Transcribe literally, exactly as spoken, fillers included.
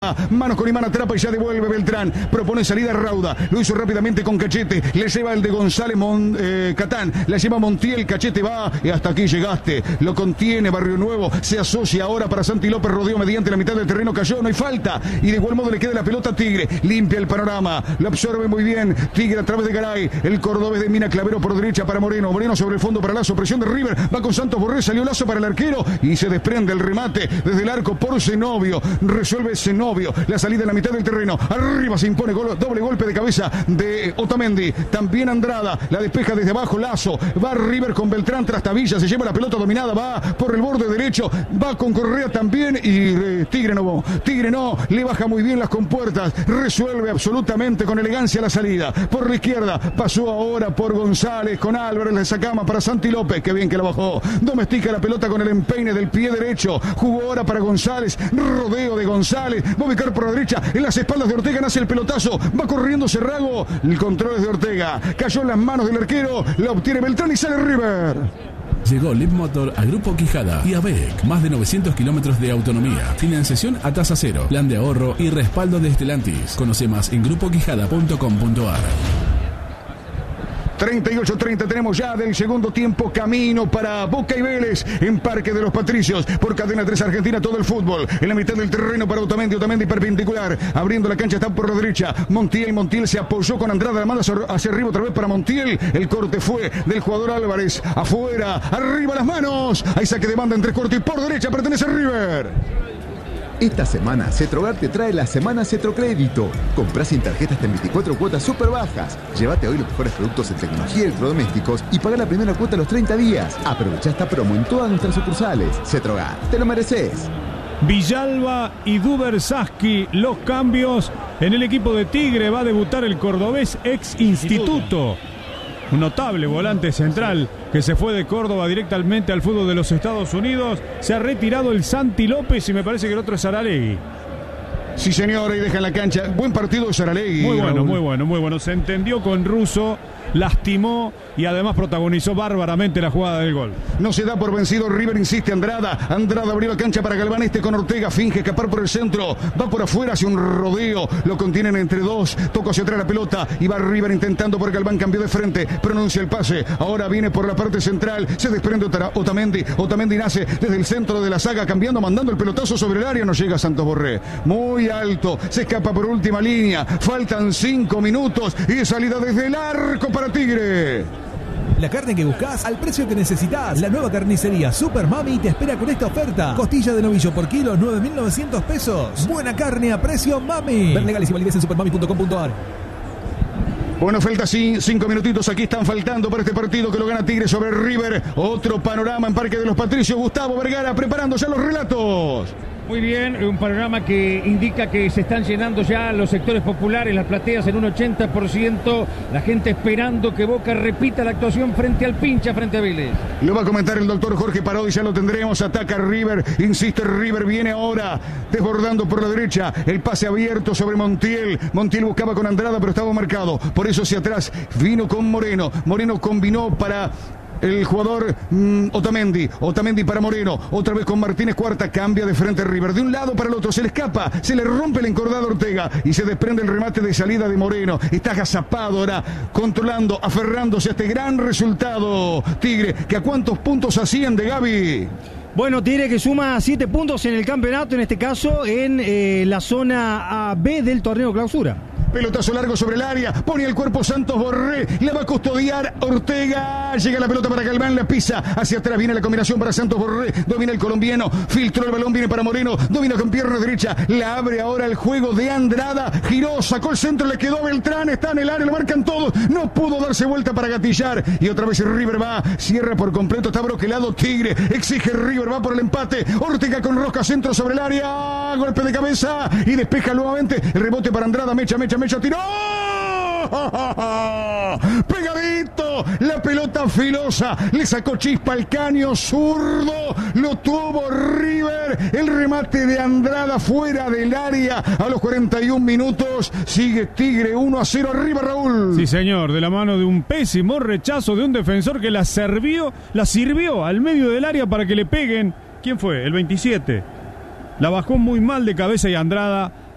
Manos con imán, atrapa y ya devuelve Beltrán. Propone salida rauda. Lo hizo rápidamente con Cachete. Le lleva el de González Mon, eh, Catán. La lleva Montiel. Cachete va y hasta aquí llegaste. Lo contiene Barrio Nuevo. Se asocia ahora para Santi López. Rodeó mediante la mitad del terreno. Cayó. No hay falta. Y de igual modo le queda la pelota a Tigre. Limpia el panorama. Lo absorbe muy bien. Tigre a través de Garay. El cordobés de Mina Clavero por derecha para Moreno. Moreno sobre el fondo para Lazo. Presión de River. Va con Santos Borré. Salió Lazo para el arquero. Y se desprende el remate desde el arco por Zenobio. Resuelve Zenobio. La salida en la mitad del terreno. Arriba se impone gol, doble golpe de cabeza de Otamendi. También Andrada. La despeja desde abajo Lazo. Va River con Beltrán. Trastabilla. Se lleva la pelota dominada. Va por el borde derecho. Va con Correa también. Y eh, Tigre no. Tigre no. Le baja muy bien las compuertas. Resuelve absolutamente con elegancia la salida. Por la izquierda. Pasó ahora por González con Álvarez. Le sacama para Santi López. Qué bien que la bajó. Domestica la pelota con el empeine del pie derecho. Jugó ahora para González. Rodeo de González. Va a ubicar por la derecha. En las espaldas de Ortega nace el pelotazo. Va corriendo Cerrago. El control es de Ortega. Cayó en las manos del arquero. La obtiene Beltrán y sale River. Llegó Leapmotor a Grupo Quijada y a B E C. Más de novecientos kilómetros de autonomía. Financiación a tasa cero. Plan de ahorro y respaldo de Stellantis. Conoce más en grupo quijada punto com punto a r. treinta y ocho treinta tenemos ya del segundo tiempo. Camino para Boca y Vélez en Parque de los Patricios. Por Cadena tres Argentina todo el fútbol. En la mitad del terreno para Otamendi. Otamendi perpendicular. Abriendo la cancha está por la derecha. Montiel. Montiel se apoyó con Andrada. La manda hacia arriba otra vez para Montiel. El corte fue del jugador Álvarez. Afuera. Arriba las manos. Hay saque de banda en tres cortos y por derecha pertenece a River. Esta semana Cetrogar te trae la semana Cetrocrédito. Comprá sin tarjeta hasta en veinticuatro cuotas súper bajas. Llévate hoy los mejores productos en tecnología y electrodomésticos y paga la primera cuota a los treinta días. Aprovecha esta promo en todas nuestras sucursales. Cetrogar, te lo mereces. Villalba y Duber Saski, los cambios en el equipo de Tigre. Va a debutar el cordobés ex Instituto. Un notable volante central que se fue de Córdoba directamente al fútbol de los Estados Unidos. Se ha retirado el Santi López y me parece que el otro es Saralegui. Sí, señor, ahí deja en la cancha. Buen partido de Saralegui. Muy bueno, Raúl. muy bueno, muy bueno. Se entendió con Russo, lastimó y además protagonizó bárbaramente la jugada del gol. No se da por vencido River, insiste Andrada. Andrada abrió la cancha para Galván, este con Ortega, finge escapar por el centro. Va por afuera, hace un rodeo. Lo contienen entre dos. Toca hacia atrás la pelota y va River intentando por Galván. Cambió de frente, pronuncia el pase. Ahora viene por la parte central. Se desprende Otamendi. Otamendi nace desde el centro de la saga, cambiando, mandando el pelotazo sobre el área. No llega Santos Borré. Muy alto. Se escapa por última línea. Faltan cinco minutos y salida desde el arco para Tigre. La carne que buscas al precio que necesitas. La nueva carnicería Super Mami te espera con esta oferta. Costilla de novillo por kilo, nueve mil novecientos pesos. Buena carne a precio Mami. Ver legales y validez en supermami punto com punto a r. Bueno, falta sí, cinco minutitos. Aquí están faltando para este partido que lo gana Tigre sobre River. Otro panorama en Parque de los Patricios. Gustavo Vergara preparando ya los relatos. Muy bien, un panorama que indica que se están llenando ya los sectores populares, las plateas en un ochenta por ciento. La gente esperando que Boca repita la actuación frente al Pincha, frente a Vélez. Lo va a comentar el doctor Jorge Parodi, ya lo tendremos. Ataca River, insiste River, viene ahora desbordando por la derecha. El pase abierto sobre Montiel. Montiel buscaba con Andrada, pero estaba marcado. Por eso hacia atrás vino con Moreno. Moreno combinó para el jugador mmm, Otamendi. Otamendi para Moreno. Otra vez con Martínez Cuarta. Cambia de frente a River. De un lado para el otro. Se le escapa. Se le rompe el encordado a Ortega. Y se desprende el remate de salida de Moreno. Está agazapado ahora. Controlando, aferrándose a este gran resultado. Tigre, que a cuántos puntos asciende, Gaby. Bueno, Tigre que suma siete puntos en el campeonato. En este caso en eh, la zona A B del torneo clausura. Pelotazo largo sobre el área, pone el cuerpo Santos Borré, la va a custodiar Ortega, llega la pelota para Galván, la pisa, hacia atrás viene la combinación para Santos Borré, domina el colombiano, filtró el balón, viene para Moreno, domina con pierna derecha, la abre ahora el juego de Andrada, giró, sacó el centro, le quedó Beltrán, está en el área, lo marcan todos, no pudo darse vuelta para gatillar, y otra vez River va, cierra por completo, está broquelado Tigre, exige River, va por el empate, Ortega con rosca, centro sobre el área, golpe de cabeza, y despeja nuevamente, el rebote para Andrada, mecha, mecha, mecha, tiró, pegadito, la pelota filosa, le sacó chispa al caño zurdo, lo tuvo River, el remate de Andrada fuera del área a los cuarenta y un minutos, sigue Tigre uno a cero arriba, Raúl. Sí, señor, de la mano de un pésimo rechazo de un defensor que la sirvió, la sirvió al medio del área para que le peguen. ¿Quién fue? El veintisiete. La bajó muy mal de cabeza y Andrada